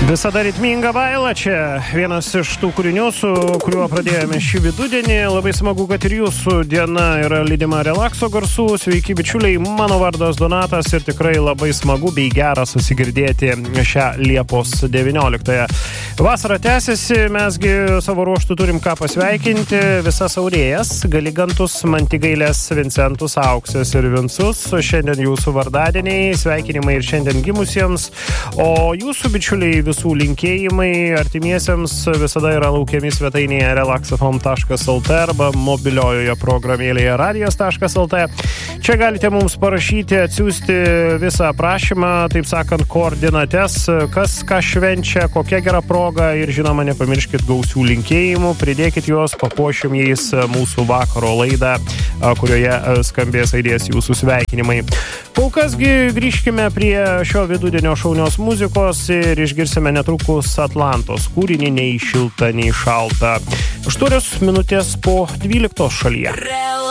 Visada ritminga baila čia. Vienas iš tų kūrinių, su kuriuo pradėjome šį vidudienį. Labai smagu, kad ir jūsų diena yra lydima relakso garsų. Sveiki, bičiuliai, mano vardas Donatas ir tikrai labai smagu bei gera susigirdėti šią Liepos 19-ąją. Vasara tęsiasi, mesgi savo ruoštų turim ką pasveikinti. Visas aurėjas, Galigantus, Mantigailės, Vincentus, Auksės ir Vincus. Šiandien jūsų vardadieniai, sveikinimai ir šiandien gimusiems. O jūsų bičiuliai visų linkėjimai artimiesiems visada yra laukiami svetainėje relaxafm.lt arba mobiliojoje programėlėje radijas.lt. Čia galite mums parašyti, atsiųsti visą aprašymą, taip sakant, koordinates, kas ką švenčia, kokia gera proga ir žinoma, nepamirškit gausių linkėjimų, pridėkit juos, papuošim jais mūsų vakaro laidą, kurioje skambės aidės jūsų sveikinimai. Kol kasgi grįžkime prie šio vidudienio šaunios muzikos ir išgirsime netrukus Atlantos kūrinį Nei šilta, nei šalta. 8 minutės po 12 šalyje.